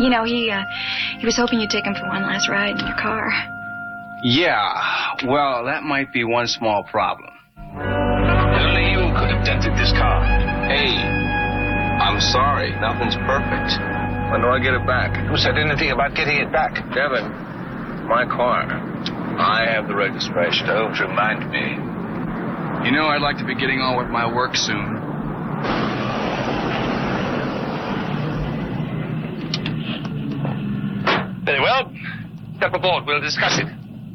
You know, he was hoping you'd take him for one last ride in your car. Yeah, well, that might be one small problem. Only you could have dented this car. Hey, I'm sorry. Nothing's perfect. When do I get it back? Who said anything about getting it back? Devin, my car. I have the registration. Don't remind me. You know, I'd like to be getting on with my work soon. Very well. Step aboard. We'll discuss it.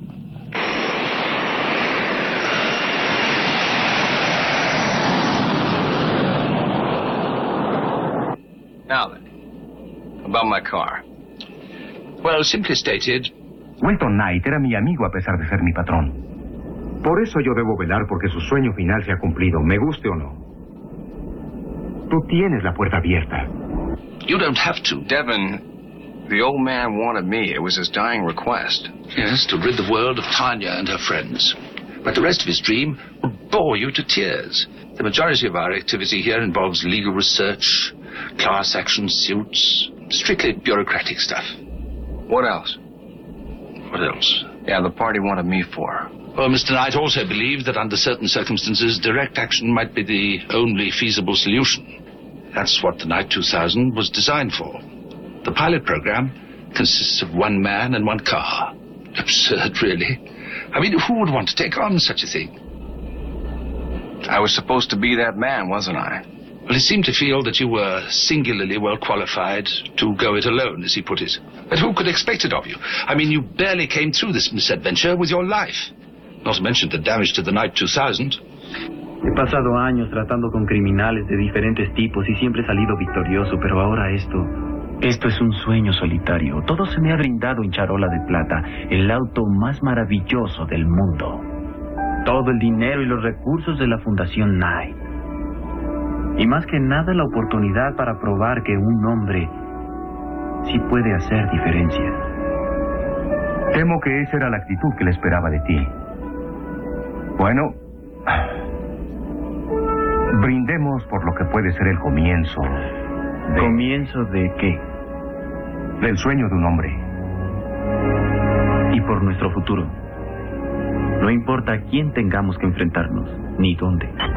Now then, about my car. Well, simply stated... Welton Knight era mi amigo a pesar de ser mi patrón. Por eso yo debo velar porque su sueño final se ha cumplido, me guste o no. Tú tienes la puerta abierta. You don't have to. Devin, the old man wanted me. It was his dying request. Yes, to rid the world of Tanya and her friends. But the rest of his dream would bore you to tears. The majority of our activity here involves legal research, class action suits, strictly bureaucratic stuff. What else? What else? Yeah, the party wanted me for. Well, Mr. Knight also believed that under certain circumstances, direct action might be the only feasible solution. That's what the Knight 2000 was designed for. The pilot program consists of one man and one car. Absurd, really. I mean, who would want to take on such a thing? I was supposed to be that man, wasn't I? Well, he seemed to feel that you were singularly well qualified to go it alone, as he put it. But who could expect it of you? I mean, you barely came through this misadventure with your life. Not to mention the damage to the Knight 2000. He pasado años tratando con criminales de diferentes tipos y siempre he salido victorioso, pero ahora esto es un sueño solitario. Todo se me ha brindado en charola de plata, el auto más maravilloso del mundo. Todo el dinero y los recursos de la Fundación Knight. Y más que nada la oportunidad para probar que un hombre sí puede hacer diferencia. Temo que esa era la actitud que le esperaba de ti. Bueno, brindemos por lo que puede ser el comienzo. ¿Comienzo de qué? Del sueño de un hombre. Y por nuestro futuro. No importa a quién tengamos que enfrentarnos, ni dónde.